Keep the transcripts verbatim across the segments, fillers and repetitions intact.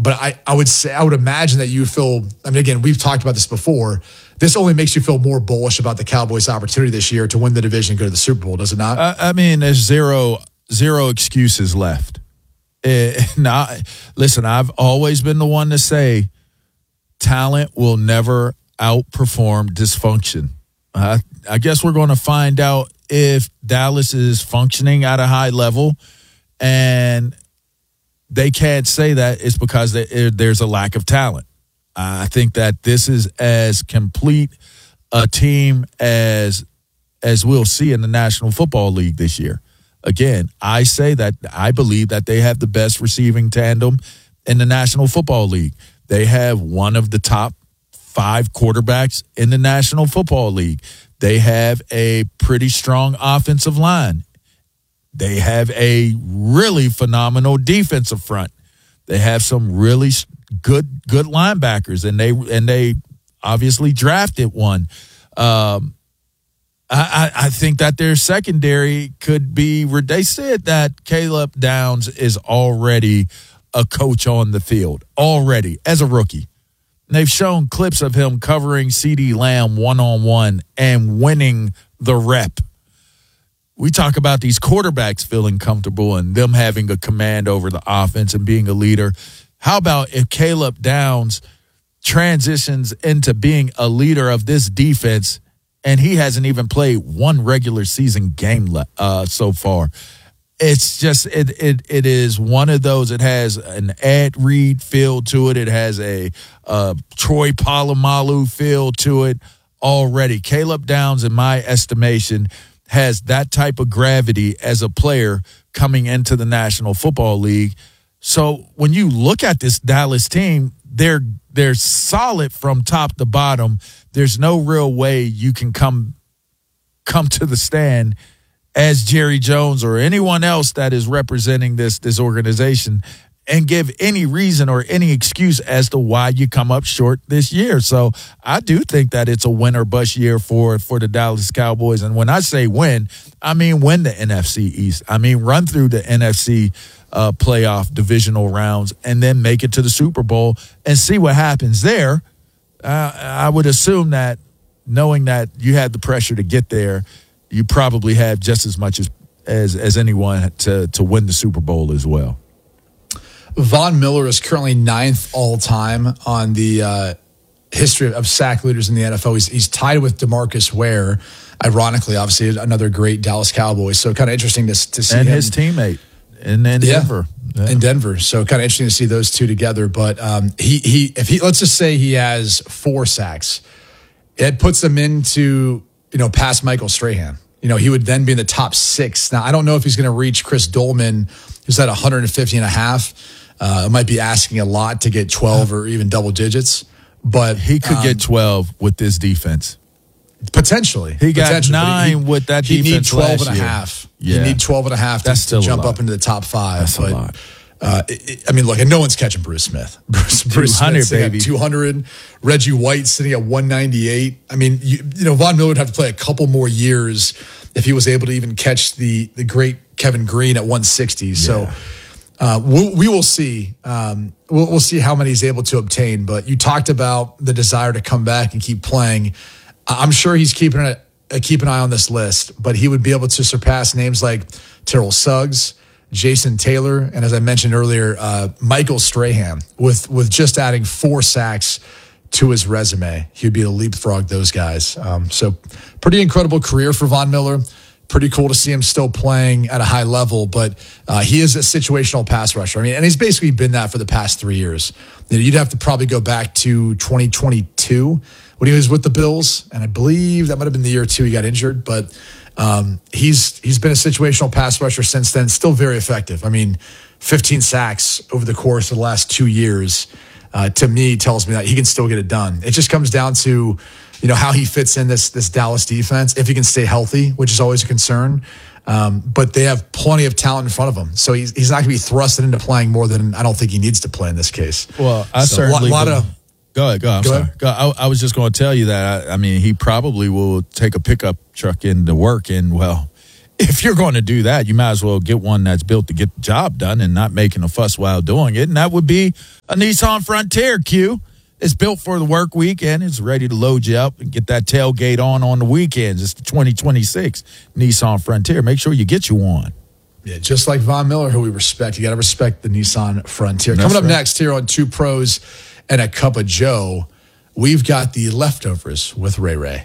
but I, I would say I would imagine that you feel. I mean, again, we've talked about this before. This only makes you feel more bullish about the Cowboys' opportunity this year to win the division and go to the Super Bowl, does it not? I, I mean, there's zero zero excuses left. It, now, listen, I've always been the one to say talent will never outperform dysfunction. Uh, I guess we're going to find out if Dallas is functioning at a high level, and they can't say that it's because they, there's a lack of talent. I think that this is as complete a team as as we'll see in the National Football League this year. Again, I say that I believe that they have the best receiving tandem in the National Football League. They have one of the top five quarterbacks in the National Football League. They have a pretty strong offensive line. They have a really phenomenal defensive front. They have some really good good linebackers, and they and they obviously drafted one. Um, I, I think that their secondary could be. They said that Caleb Downs is already a coach on the field already as a rookie. And they've shown clips of him covering CeeDee Lamb one-on-one and winning the rep. We talk about these quarterbacks feeling comfortable and them having a command over the offense and being a leader. How about if Caleb Downs transitions into being a leader of this defense, and he hasn't even played one regular season game uh, so far? It's just it it it is one of those. It has an Ed Reed feel to it. It has a uh, Troy Polamalu feel to it already. Caleb Downs, in my estimation, has that type of gravity as a player coming into the National Football League. So when you look at this Dallas team, they're they're solid from top to bottom. There's no real way you can come come to the stand as Jerry Jones or anyone else that is representing this this organization and give any reason or any excuse as to why you come up short this year. So I do think that it's a win or bust year for, for the Dallas Cowboys. And when I say win, I mean win the N F C East. I mean run through the N F C uh, playoff divisional rounds and then make it to the Super Bowl and see what happens there. Uh, I would assume that knowing that you had the pressure to get there, you probably have just as much as, as, as anyone to, to win the Super Bowl as well. Von Miller is currently ninth all-time on the uh, history of sack leaders in the N F L. He's, he's tied with DeMarcus Ware, ironically, obviously, another great Dallas Cowboy. So kind of interesting to, to see and him. his teammate in, in yeah, Denver. Yeah. In Denver. So kind of interesting to see those two together. But um, he he if he let's just say he has four sacks, it puts him into, you know, past Michael Strahan. You know, he would then be in the top six. Now, I don't know if he's going to reach Chris Dolman, who's at one hundred fifty and a half. Uh, it might be asking a lot to get twelve or even double digits, but he could um, get twelve with this defense. Potentially. He got potentially. nine he, with that he defense need twelve last and a year. half. Yeah. You need twelve and a half to, That's still to jump a lot. up into the top five. That's but, a lot. Uh, it, it, I mean, look, and no one's catching Bruce Smith. Bruce, Bruce Smith sitting baby. at two hundred. Reggie White sitting at one ninety-eight. I mean, you, you know, Von Miller would have to play a couple more years if he was able to even catch the the great Kevin Green at one sixty. Yeah. So uh, we'll, we will see. Um, we'll, we'll see how many he's able to obtain. But you talked about the desire to come back and keep playing. I'm sure he's keeping it. Uh, keep an eye on this list, but he would be able to surpass names like Terrell Suggs, Jason Taylor, and as I mentioned earlier, uh, Michael Strahan. With with just adding four sacks to his resume, he would be able to leapfrog those guys. Um, so pretty incredible career for Von Miller. Pretty cool to see him still playing at a high level, but uh, he is a situational pass rusher. I mean, and he's basically been that for the past three years. You know, you'd have to probably go back to twenty twenty-two when he was with the Bills, and I believe that might have been the year or two he got injured, but um, he's he's been a situational pass rusher since then, still very effective. I mean, fifteen sacks over the course of the last two years, uh, to me, tells me that he can still get it done. It just comes down to, you know, how he fits in this this Dallas defense, if he can stay healthy, which is always a concern. Um, but they have plenty of talent in front of him, so he's he's not going to be thrusted into playing more than I don't think he needs to play in this case. Well, I so certainly a lot, lot of. Go ahead, go. I'm go sorry. Ahead. Go, I, I was just going to tell you that. I, I mean, he probably will take a pickup truck into work, and well, if you're going to do that, you might as well get one that's built to get the job done and not making a fuss while doing it. And that would be a Nissan Frontier, Q. It's built for the work week and it's ready to load you up and get that tailgate on on the weekends. It's the twenty twenty-six Nissan Frontier. Make sure you get you one. Yeah, just like Von Miller, who we respect. You got to respect the Nissan Frontier. That's Coming up right. next here on Two Pros and a Cup of Joe, we've got the leftovers with Ray Ray.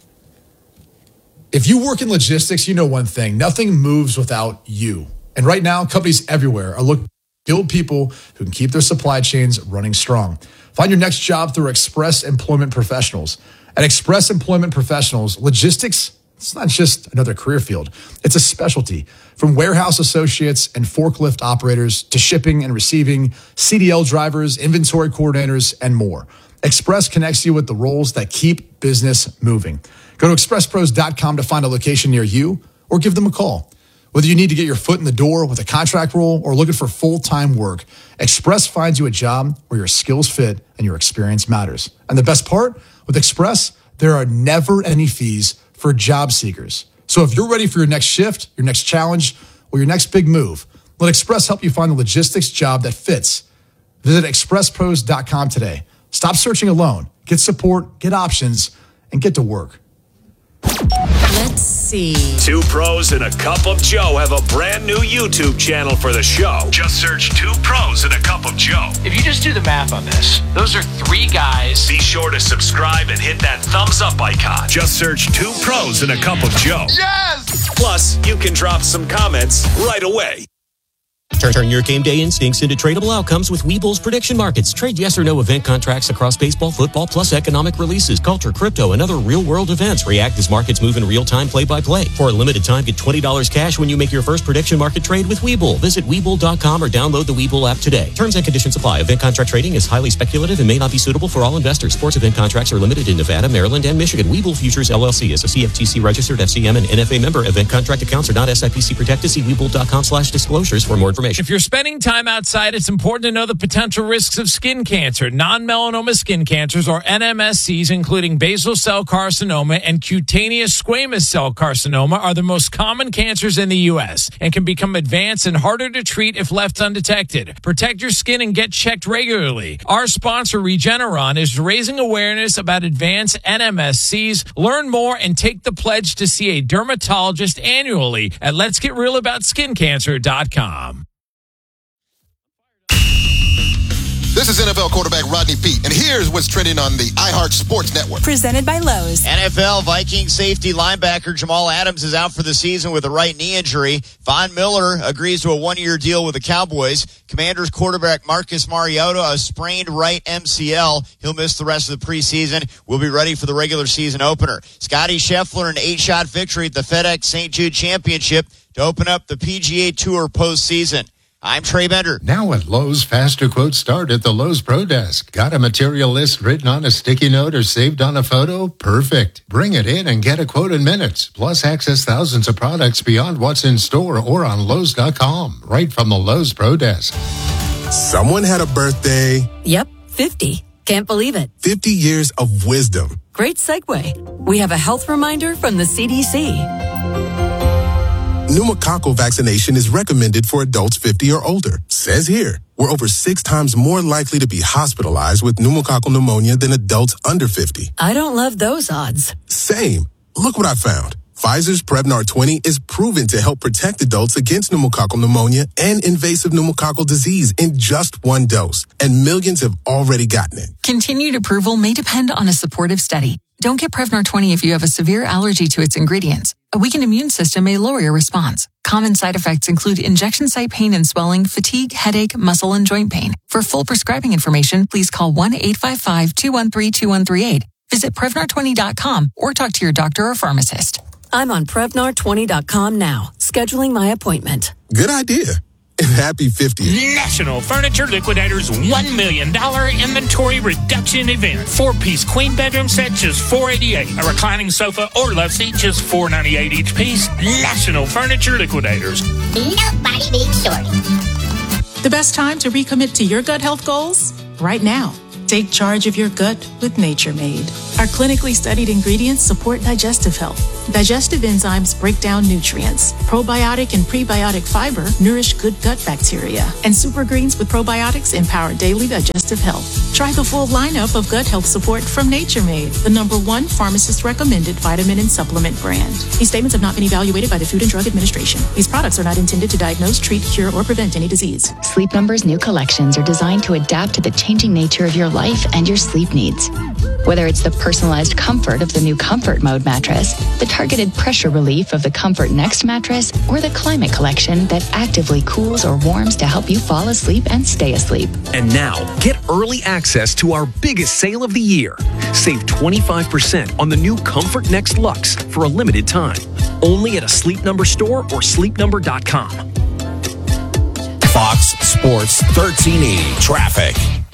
If you work in logistics, you know one thing. Nothing moves without you. And right now, companies everywhere are looking to build people who can keep their supply chains running strong. Find your next job through Express Employment Professionals. At Express Employment Professionals, logistics, it's not just another career field. It's a specialty. From warehouse associates and forklift operators to shipping and receiving, C D L drivers, inventory coordinators, and more. Express connects you with the roles that keep business moving. Go to express pros dot com to find a location near you or give them a call. Whether you need to get your foot in the door with a contract role or looking for full-time work, Express finds you a job where your skills fit and your experience matters. And the best part, with Express, there are never any fees for job seekers. So if you're ready for your next shift, your next challenge, or your next big move, let Express help you find the logistics job that fits. Visit express pros dot com today. Stop searching alone. Get support, get options, and get to work. Let's see. Two Pros and a Cup of Joe have a brand new YouTube channel for the show. Just search Two Pros and a Cup of Joe. If you just do the math on this, those are three guys. Be sure to subscribe and hit that thumbs up icon. Just search Two Pros and a Cup of Joe. Yes! Plus, you can drop some comments right away. Turn, turn your game day instincts into tradable outcomes with Webull's prediction markets. Trade yes or no event contracts across baseball, football, plus economic releases, culture, crypto, and other real-world events. React as markets move in real time, play-by-play. For a limited time, get twenty dollars cash when you make your first prediction market trade with Webull. Visit Webull dot com or download the Webull app today. Terms and conditions apply. Event contract trading is highly speculative and may not be suitable for all investors. Sports event contracts are limited in Nevada, Maryland, and Michigan. Webull Futures, L L C is a C F T C-registered F C M and N F A member. Event contract accounts are not S I P C protected. See Webull dot com slash disclosures for more information. If you're spending time outside, it's important to know the potential risks of skin cancer. Non-melanoma skin cancers, or N M S Cs, including basal cell carcinoma and cutaneous squamous cell carcinoma, are the most common cancers in the U S and can become advanced and harder to treat if left undetected. Protect your skin and get checked regularly. Our sponsor, Regeneron, is raising awareness about advanced N M S Cs. Learn more and take the pledge to see a dermatologist annually at lets get real about skin cancer dot com. This is N F L quarterback Rodney Peete, and here's what's trending on the iHeart Sports Network. Presented by Lowe's. N F L Vikings safety linebacker Jamal Adams is out for the season with a right knee injury. Von Miller agrees to a one-year deal with the Cowboys. Commanders quarterback Marcus Mariota, a sprained right M C L. He'll miss the rest of the preseason. We'll be ready for the regular season opener. Scotty Scheffler, an eight-shot victory at the FedEx Saint Jude Championship to open up the P G A Tour postseason. I'm Trey Bender. Now at Lowe's, faster quotes start at the Lowe's Pro Desk. Got a material list written on a sticky note or saved on a photo? Perfect. Bring it in and get a quote in minutes. Plus, access thousands of products beyond what's in store or on Lowe's dot com. Right from the Lowe's Pro Desk. Someone had a birthday. Yep, fifty. Can't believe it. fifty years of wisdom. Great segue. We have a health reminder from the C D C. Pneumococcal vaccination is recommended for adults fifty or older. Says here, we're over six times more likely to be hospitalized with pneumococcal pneumonia than adults under fifty. I don't love those odds. Same. Look what I found. Pfizer's Prevnar twenty is proven to help protect adults against pneumococcal pneumonia and invasive pneumococcal disease in just one dose. And millions have already gotten it. Continued approval may depend on a supportive study. Don't get Prevnar twenty if you have a severe allergy to its ingredients. A weakened immune system may lower your response. Common side effects include injection site pain and swelling, fatigue, headache, muscle, and joint pain. For full prescribing information, please call one eight five five, two one three, two one three eight. Visit Prevnar twenty dot com or talk to your doctor or pharmacist. I'm on Prevnar twenty dot com now, scheduling my appointment. Good idea. And happy fiftieth. National Furniture Liquidators one million dollars inventory reduction event. Four-piece queen bedroom set, just four hundred eighty-eight dollars. A reclining sofa or love seat, just four hundred ninety-eight dollars each piece. National Furniture Liquidators. Nobody beats Shorty. The best time to recommit to your gut health goals? Right now. Take charge of your gut with Nature Made. Our clinically studied ingredients support digestive health. Digestive enzymes break down nutrients. Probiotic and prebiotic fiber nourish good gut bacteria. And super greens with probiotics empower daily digestive health. Try the full lineup of gut health support from Nature Made, the number one pharmacist-recommended vitamin and supplement brand. These statements have not been evaluated by the Food and Drug Administration. These products are not intended to diagnose, treat, cure, or prevent any disease. Sleep Number's new collections are designed to adapt to the changing nature of your life and your sleep needs. Whether it's the personalized comfort of the new Comfort Mode mattress, the targeted pressure relief of the Comfort Next mattress, or the Climate Collection that actively cools or warms to help you fall asleep and stay asleep. And now, get early access to our biggest sale of the year. Save twenty-five percent on the new Comfort Next Luxe for a limited time. Only at a Sleep Number store or sleep number dot com. Fox Sports thirteen eighty traffic.